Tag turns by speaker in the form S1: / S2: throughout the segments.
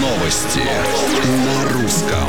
S1: Новости на русском.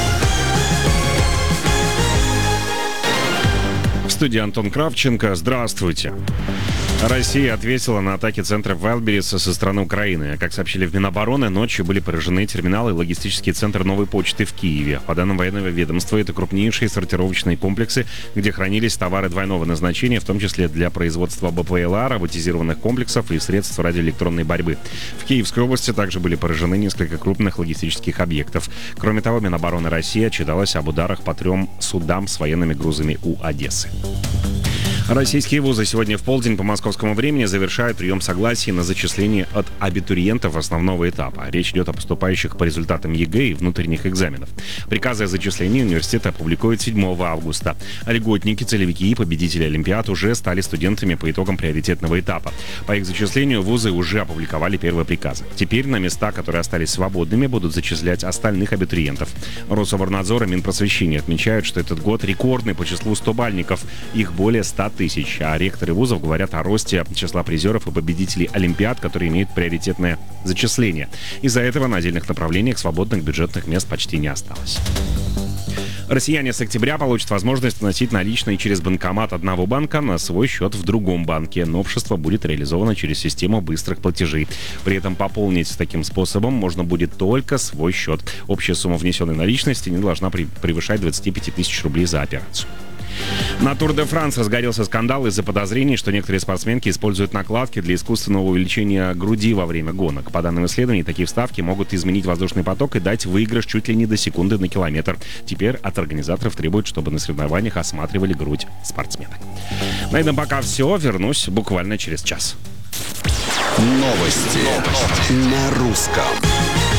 S2: В студии Антон Кравченко. Здравствуйте. Россия ответила на атаки центра Вайлдберриса со стороны Украины. Как сообщили в Минобороны, ночью были поражены терминалы и логистический центр Новой почты в Киеве. По данным военного ведомства, это крупнейшие сортировочные комплексы, где хранились товары двойного назначения, в том числе для производства БПЛА, роботизированных комплексов и средств радиоэлектронной борьбы. В Киевской области также были поражены несколько крупных логистических объектов. Кроме того, Минобороны России отчиталась об ударах по 3 судам с военными грузами у Одессы. Российские вузы сегодня в полдень по московскому времени завершают прием согласий на зачисление от абитуриентов основного этапа. Речь идет о поступающих по результатам ЕГЭ и внутренних экзаменов. Приказы о зачислении университет опубликует 7 августа. Льготники, целевики и победители Олимпиад уже стали студентами по итогам приоритетного этапа. По их зачислению вузы уже опубликовали первые приказы. Теперь на места, которые остались свободными, будут зачислять остальных абитуриентов. Рособорнадзор и Минпросвещения отмечают, что этот год рекордный по числу 100-бальников. Их более 100 тысяч, а ректоры вузов говорят о росте числа призеров и победителей Олимпиад, которые имеют приоритетное зачисление. Из-за этого на отдельных направлениях свободных бюджетных мест почти не осталось. Россияне с октября получат возможность вносить наличные через банкомат одного банка на свой счет в другом банке. Новшество будет реализовано через систему быстрых платежей. При этом пополнить таким способом можно будет только свой счет. Общая сумма внесенной наличности не должна превышать 25 тысяч рублей за операцию. На Тур де Франс разгорелся скандал из-за подозрений, что некоторые спортсменки используют накладки для искусственного увеличения груди во время гонок. По данным исследований, такие вставки могут изменить воздушный поток и дать выигрыш чуть ли не до секунды на километр. Теперь от организаторов требуют, чтобы на соревнованиях осматривали грудь спортсменок. На этом пока все. Вернусь буквально через час.
S1: Новости на русском.